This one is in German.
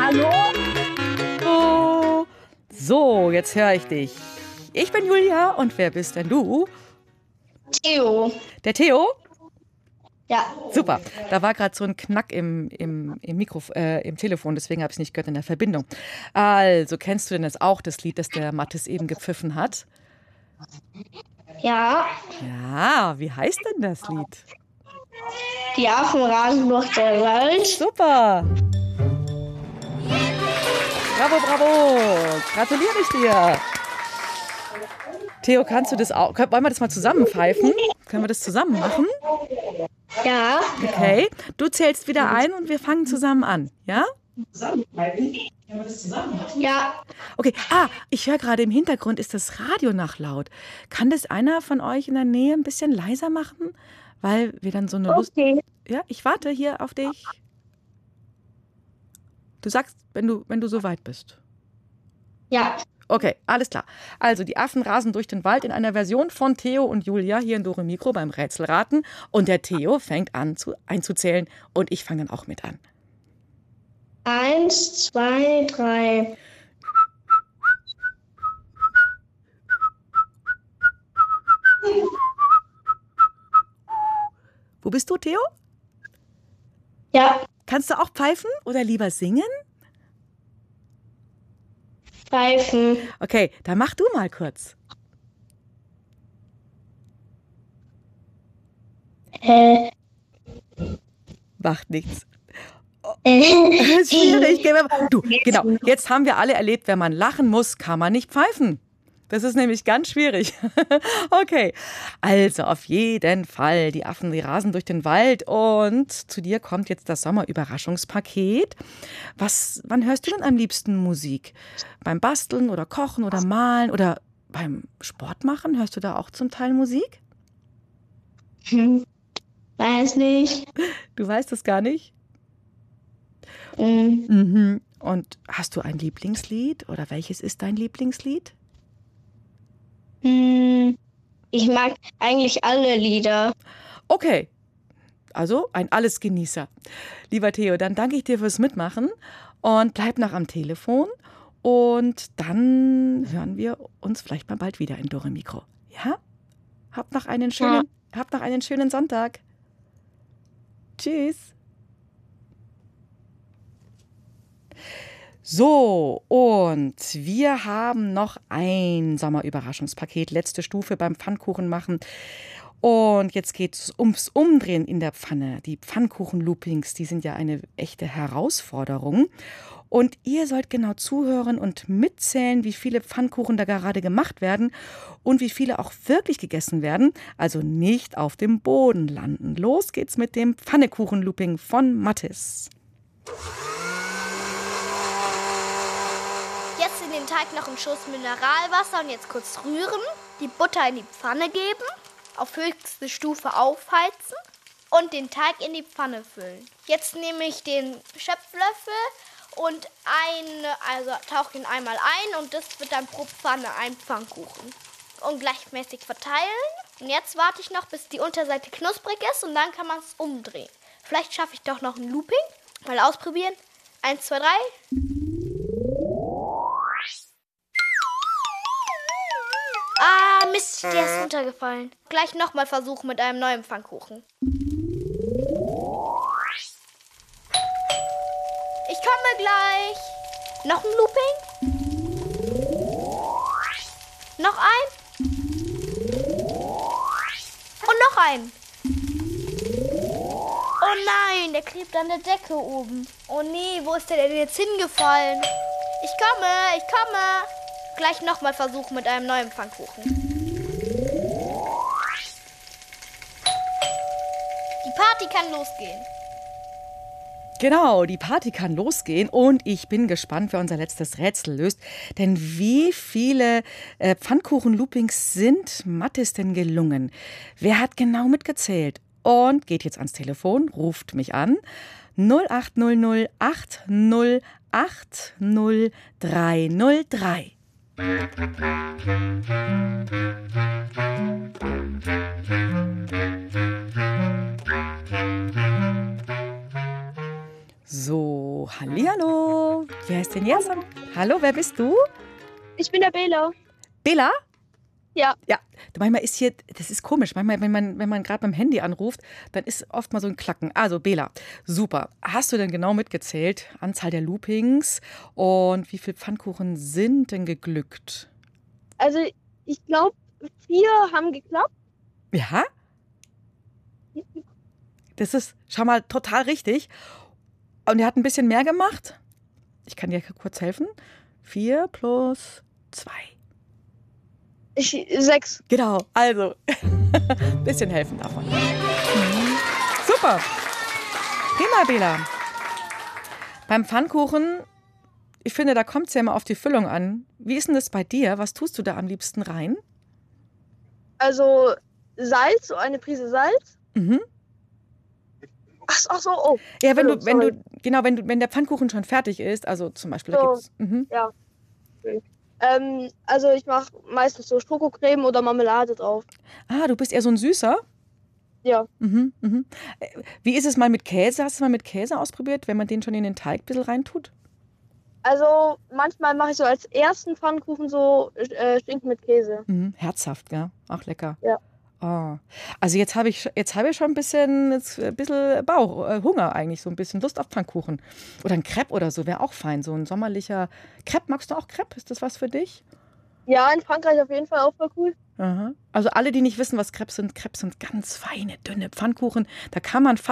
Hallo? Oh. So, jetzt höre ich dich. Ich bin Julia und wer bist denn du? Theo. Der Theo? Ja. Super, da war gerade so ein Knack im Telefon, deswegen habe ich es nicht gehört in der Verbindung. Also, kennst du denn jetzt auch das Lied, das der Mathis eben gepfiffen hat? Ja. Ja, wie heißt denn das Lied? Die Affen rasen durch den Wald. Super! Bravo, bravo! Gratuliere ich dir! Theo, kannst du das auch? Wollen wir das mal zusammen pfeifen? Können wir das zusammen machen? Ja. Okay. Du zählst wieder ein und wir fangen zusammen an, ja? Ja. Okay. Ich höre gerade im Hintergrund ist das Radio nach laut. Kann das einer von euch in der Nähe ein bisschen leiser machen? Weil wir dann so eine Lust... Okay. Ja, ich warte hier auf dich. Du sagst, wenn du soweit bist. Ja. Okay, alles klar. Also, die Affen rasen durch den Wald in einer Version von Theo und Julia hier in Dore Mikro beim Rätselraten. Und der Theo fängt an einzuzählen und ich fange dann auch mit an. 1, 2, 3. Wo bist du, Theo? Ja. Kannst du auch pfeifen oder lieber singen? Pfeifen. Okay, dann mach du mal kurz. Macht nichts. Ist schwierig. Du, genau. Jetzt haben wir alle erlebt, wenn man lachen muss, kann man nicht pfeifen. Das ist nämlich ganz schwierig. Okay, also auf jeden Fall, die Affen, die rasen durch den Wald und zu dir kommt jetzt das Sommerüberraschungspaket. Wann hörst du denn am liebsten Musik? Beim Basteln oder Kochen oder Malen oder beim Sport machen? Hörst du da auch zum Teil Musik? Weiß nicht. Du weißt es gar nicht? Mhm. Mhm. Und hast du ein Lieblingslied oder welches ist dein Lieblingslied? Ich mag eigentlich alle Lieder. Okay, also ein Allesgenießer. Lieber Theo, dann danke ich dir fürs Mitmachen und bleib noch am Telefon und dann hören wir uns vielleicht mal bald wieder in Dore Mikro. Ja? Habt noch einen schönen Sonntag. Tschüss. So, und wir haben noch ein Sommerüberraschungspaket, letzte Stufe beim Pfannkuchenmachen. Und jetzt geht es ums Umdrehen in der Pfanne. Die Pfannkuchen-Loopings, die sind ja eine echte Herausforderung. Und ihr sollt genau zuhören und mitzählen, wie viele Pfannkuchen da gerade gemacht werden und wie viele auch wirklich gegessen werden. Also nicht auf dem Boden landen. Los geht's mit dem Pfannekuchen-Looping von Mathis. Jetzt in den Teig noch einen Schuss Mineralwasser und jetzt kurz rühren. Die Butter in die Pfanne geben, auf höchste Stufe aufheizen und den Teig in die Pfanne füllen. Jetzt nehme ich den Schöpflöffel und tauche ihn einmal ein und das wird dann pro Pfanne ein Pfannkuchen. Und gleichmäßig verteilen. Und jetzt warte ich noch, bis die Unterseite knusprig ist und dann kann man es umdrehen. Vielleicht schaffe ich doch noch ein Looping. Mal ausprobieren. 1, 2, 3. Mist, der ist runtergefallen. Gleich nochmal versuchen mit einem neuen Pfannkuchen. Ich komme gleich. Noch ein Looping? Noch ein? Und noch ein. Oh nein, der klebt an der Decke oben. Oh nee, wo ist der denn jetzt hingefallen? Ich komme. Gleich nochmal versuchen mit einem neuen Pfannkuchen. Die Party kann losgehen. Genau, die Party kann losgehen und ich bin gespannt, wer unser letztes Rätsel löst. Denn wie viele Pfannkuchen-Loopings sind Mathis denn gelungen? Wer hat genau mitgezählt? Und geht jetzt ans Telefon, ruft mich an. 0800 808 0303. So, hallihallo. Wer ist denn jetzt? Hallo, wer bist du? Ich bin der Bela. Bela? Ja. Ja, du, manchmal ist hier, das ist komisch, manchmal, wenn man gerade beim Handy anruft, dann ist oft mal so ein Klacken. Also Bela, super. Hast du denn genau mitgezählt, Anzahl der Loopings und wie viele Pfannkuchen sind denn geglückt? Also ich glaube, 4 haben geklappt. Ja? Das ist schon mal total richtig. Und er hat ein bisschen mehr gemacht. Ich kann dir kurz helfen. 4 plus 2. 6. Genau, also ein bisschen helfen davon. Super. Prima, Bela. Beim Pfannkuchen, ich finde, da kommt es ja immer auf die Füllung an. Wie ist denn das bei dir? Was tust du da am liebsten rein? Also Salz, so eine Prise Salz. Mhm. Ach so, oh. Ja, wenn Sorry. wenn der Pfannkuchen schon fertig ist, also zum Beispiel, da So. gibt's. Mhm. Ja. Also ich mache meistens so Schokocreme oder Marmelade drauf. Ah, du bist eher so ein Süßer? Ja. Mhm, mhm. Wie ist es mal mit Käse? Hast du mal mit Käse ausprobiert, wenn man den schon in den Teig ein bisschen reintut? Also manchmal mache ich so als ersten Pfannkuchen so Schinken mit Käse. Mhm. Herzhaft, ja. Auch lecker. Ja. Oh. Also jetzt habe ich schon ein bisschen Hunger eigentlich, so ein bisschen Lust auf Pfannkuchen. Oder ein Crepe oder so, wäre auch fein. So ein sommerlicher Crepe. Magst du auch Crepe? Ist das was für dich? Ja, in Frankreich auf jeden Fall auch voll cool. Aha. Also alle, die nicht wissen, was Crepes sind ganz feine, dünne Pfannkuchen. Da kann man